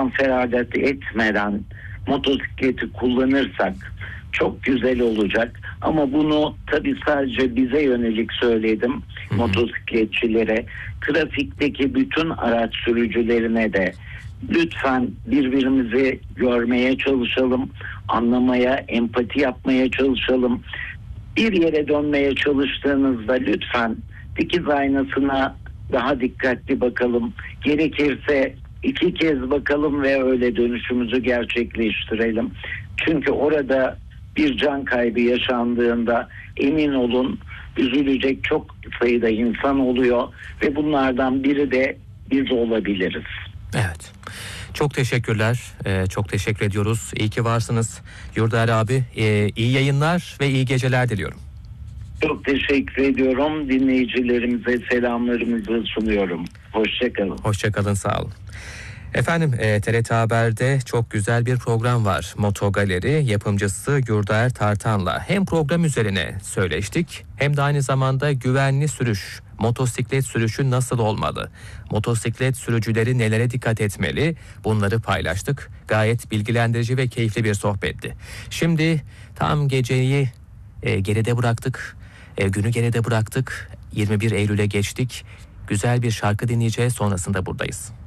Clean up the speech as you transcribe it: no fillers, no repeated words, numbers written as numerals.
bundan feragat etmeden motosikleti kullanırsak çok güzel olacak. Ama bunu tabii sadece bize yönelik söyledim, motosikletçilere. Trafikteki bütün araç sürücülerine de lütfen birbirimizi görmeye çalışalım, anlamaya, empati yapmaya çalışalım. Bir yere dönmeye çalıştığınızda lütfen dikiz aynasına daha dikkatli bakalım. Gerekirse 2 kez bakalım ve öyle dönüşümüzü gerçekleştirelim. Çünkü orada bir can kaybı yaşandığında emin olun üzülecek çok sayıda insan oluyor ve bunlardan biri de biz olabiliriz. Evet. Çok teşekkürler. Çok teşekkür ediyoruz. İyi ki varsınız. Yurdaer abi, iyi yayınlar ve iyi geceler diliyorum. Çok teşekkür ediyorum. Dinleyicilerimize selamlarımızı sunuyorum. Hoşçakalın. Hoşçakalın, sağ olun. Efendim, TRT Haber'de çok güzel bir program var. Motogaleri yapımcısı Yurdaer Tartan'la hem program üzerine söyleştik hem de aynı zamanda güvenli sürüş, motosiklet sürüşü nasıl olmalı? Motosiklet sürücüleri nelere dikkat etmeli? Bunları paylaştık. Gayet bilgilendirici ve keyifli bir sohbetti. Şimdi tam geceyi geride bıraktık. Günü geride bıraktık. 21 Eylül'e geçtik. Güzel bir şarkı dinleyeceğiz. Sonrasında buradayız.